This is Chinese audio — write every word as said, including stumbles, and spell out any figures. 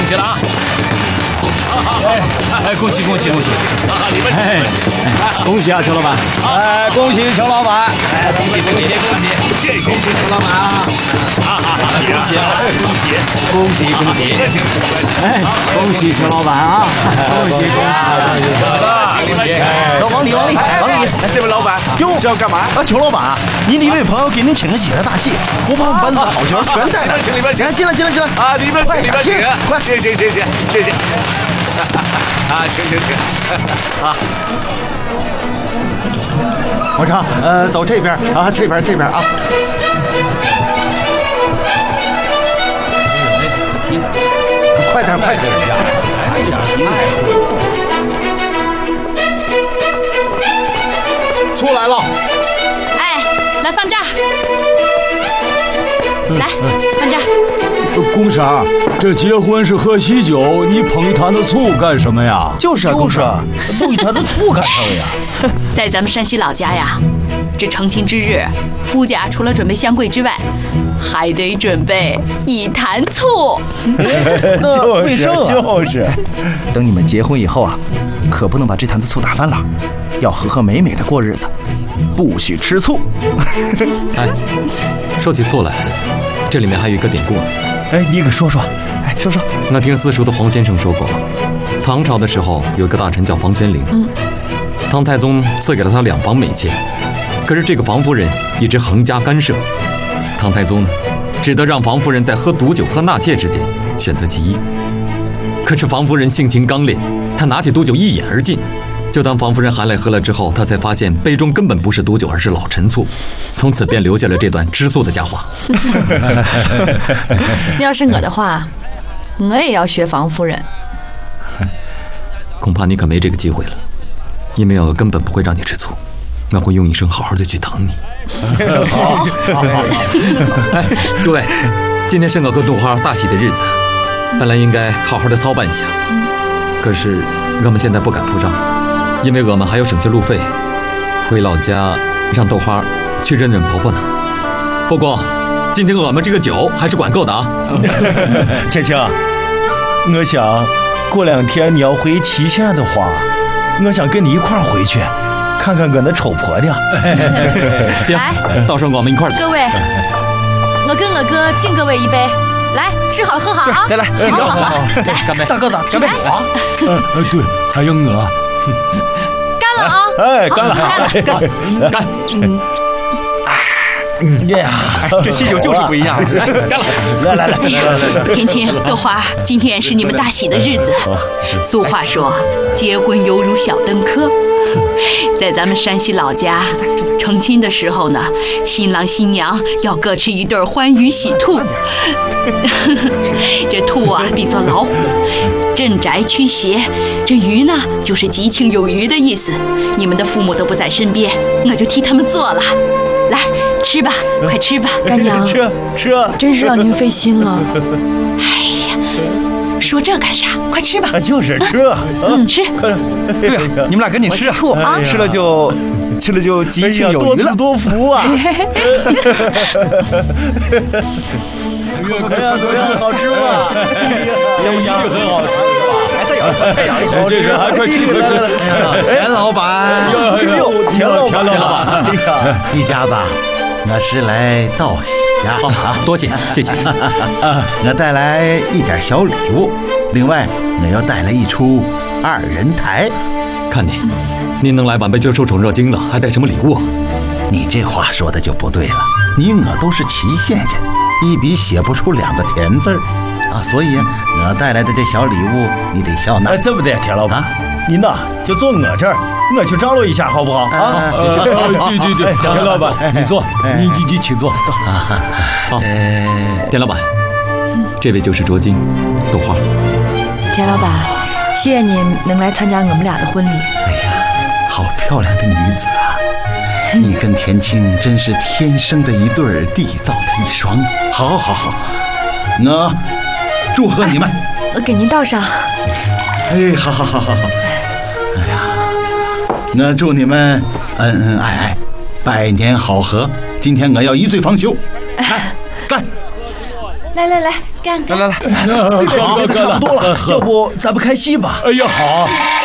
喜了啊！哎，恭喜恭喜恭喜！啊，你们哎， 恭喜啊，邱老板！ 哎，恭喜邱老板！ 哎，恭喜恭喜恭喜！谢谢谢谢邱老板啊！啊哈哈！恭喜啊！恭喜恭喜恭喜！ 哎，恭喜邱老板啊！恭喜恭喜！ 恭喜！ 王李王李王李， 这位老板哟，这要干嘛？ 啊，邱老板，您的一位朋友给您请了几台大戏，我把我们班子的好角全带来， 请里边请， 进来进来进来啊！里边请里边请， 快， 谢谢谢谢谢谢。啊，请请请！啊， 我看，呃，走这边啊，这边这边啊。快点快点！出来了！ 哎，来放这儿，来放这儿。 公婶，这结婚是喝喜酒，你捧一坛子醋干什么呀？ 就是啊，就是啊，弄一坛子醋干什么呀？ 在咱们山西老家呀，这成亲之日，夫家除了准备香桂之外，还得准备一坛醋。 那卫生啊， 就是。 等你们结婚以后啊，可不能把这坛子醋打翻了，要和和美美的过日子，不许吃醋。 哎，说起醋来，这里面还有一个典故。 哎，你给说说，哎，说说。 我听私塾的黄先生说过，唐朝的时候有一个大臣叫房玄龄，嗯，唐太宗赐给了他两房美妾，可是这个房夫人一直横加干涉，唐太宗呢，只得让房夫人在喝毒酒和纳妾之间选择其一。可是房夫人性情刚烈，她拿起毒酒一饮而尽。就当房夫人含泪喝了之后，她才发现杯中根本不是毒酒，而是老陈醋。从此便留下了这段吃醋的佳话。 要是我的话，我也要学房夫人。 恐怕你可没这个机会了，因为我根本不会让你吃醋，我会用一生好好的去疼你。好，好，好。哎，诸位，今天是我和杜花大喜的日子，本来应该好好的操办一下，可是我们现在不敢铺张。因为我们还要省些路费，回老家让豆花去认认婆婆呢。不过，今天我们这个酒还是管够的啊。 青青，我想过两天你要回祁县的话，我想跟你一块儿回去，看看我那丑婆娘。 行，到时候我们一块儿走。 各位，我跟我哥敬各位一杯，来吃好喝好啊！ 来来，敬好好好，来干杯！ 大哥的干杯！啊！ 呃，对，还有我。 干了啊！ 哎，干了， 干了，干！嗯呀， 这喜酒就是不一样。 来，干了！ 来来来来来！ 天青、豆花，今天是你们大喜的日子。俗话说，结婚犹如小登科。在咱们山西老家，成亲的时候呢，新郎新娘要各吃一对欢愉喜兔。这兔啊，比作老虎，镇宅驱邪；这鱼呢，就是吉庆有余的意思。你们的父母都不在身边，我就替他们做了。来，吃吧，快吃吧， 干娘， 吃吃， 真是让您费心了。 哎呀，说这干啥？快吃吧。 就是吃， 嗯，吃。 对呀，你们俩赶紧吃啊！ 兔啊， 吃了就吃了就吉庆有余了， 多子多福啊！怎么样？怎么样？好吃吗？香不香？很好吃是吧？哎，再咬，再咬一口。 这人还快吃快吃！ 田老板， 田老田老板， 一家子，我是来道喜呀。 好，多谢谢谢。 我带来一点小礼物，另外我要带来一出二人台。 看你，您能来晚辈就受宠若惊了，还带什么礼物啊？ 你这话说的就不对了，你我都是祁县人，一笔写不出两个田字儿啊，所以我带来的这小礼物你得笑纳。 哎，这不得，田老板，您呐就坐我这儿，我去张罗一下好不好啊？ 对对对，田老板，你坐，你你你请坐坐。 好，田老板，这位就是卓金，豆花。 田老板，谢谢您能来参加我们俩的婚礼。 哎呀，好漂亮的女子啊！你跟田青真是天生的一对儿，地造的一双。好，好，好，我祝贺你们。 我给您倒上。 哎，好好好好好。哎呀，我祝你们恩恩爱爱，百年好合。今天我要一醉方休。来，干！ 来来来， 干干。 来来来， 哥哥差不多了，要不咱们开戏吧？ 哎呀，好。